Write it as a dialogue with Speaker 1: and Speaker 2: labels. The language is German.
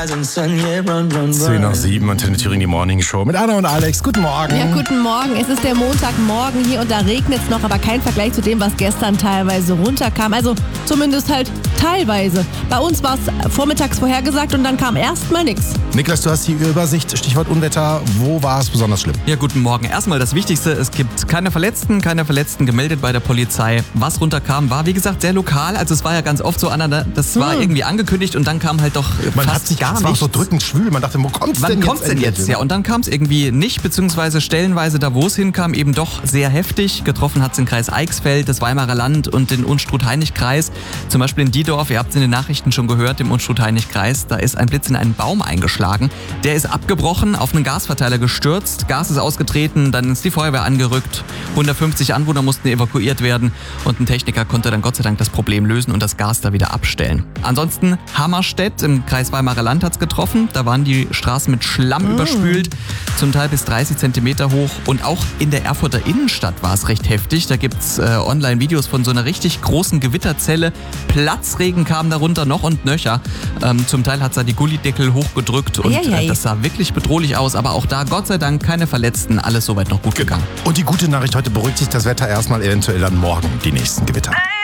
Speaker 1: 10 nach 7 und in Thüringen die Morning Show mit Anna und Alex. Guten Morgen.
Speaker 2: Ja, guten Morgen. Es ist der Montagmorgen hier und da regnet es noch, aber kein Vergleich zu dem, was gestern teilweise runterkam. Also zumindest halt teilweise. Bei uns war es vormittags vorhergesagt und dann kam erstmal nichts.
Speaker 1: Niklas, du hast die Übersicht, Stichwort Unwetter. Wo war es besonders schlimm?
Speaker 3: Ja, guten Morgen. Erstmal das Wichtigste, es gibt keine Verletzten gemeldet bei der Polizei. Was runterkam, war wie gesagt sehr lokal. Also es war ja ganz oft so, Anna, das war irgendwie angekündigt und dann kam halt doch fast gar nichts.
Speaker 1: Es war so drückend schwül. Man dachte, wo kommt's denn jetzt?
Speaker 3: Ja, und dann kam es irgendwie nicht, beziehungsweise stellenweise da, wo es hinkam, eben doch sehr heftig. Getroffen hat es den Kreis Eichsfeld, das Weimarer Land und den Unstrut-Hainich-Kreis. Zum Beispiel in Diedorf, ihr habt es in den Nachrichten schon gehört, im Unstrut-Hainich-Kreis, da ist ein Blitz in einen Baum eingeschlagen. Der ist abgebrochen, auf einen Gasverteiler gestürzt. Gas ist ausgetreten, dann ist die Feuerwehr angerückt. 150 Anwohner mussten evakuiert werden und ein Techniker konnte dann Gott sei Dank das Problem lösen und das Gas da wieder abstellen. Ansonsten Hammerstedt im Kreis Weimarer Land hat's getroffen. Da waren die Straßen mit Schlamm überspült, zum Teil bis 30 Zentimeter hoch. Und auch in der Erfurter Innenstadt war es recht heftig. Da gibt's Online-Videos von so einer richtig großen Gewitterzelle. Platzregen kam darunter noch und nöcher. Zum Teil hat's da die Gullideckel hochgedrückt und das sah wirklich bedrohlich aus. Aber auch da, Gott sei Dank, keine Verletzten. Alles soweit noch gut gegangen.
Speaker 1: Und die gute Nachricht, heute beruhigt sich das Wetter erstmal, eventuell dann morgen die nächsten Gewitter.